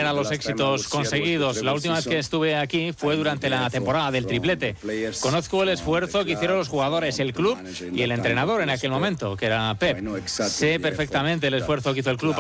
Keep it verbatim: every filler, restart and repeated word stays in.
manera los éxitos conseguidos. La última vez que estuve aquí fue durante la temporada del triplete. Conozco el esfuerzo que hicieron los jugadores, el club y el entrenador en aquel momento, que era Pep. Sé perfectamente el esfuerzo que hizo el club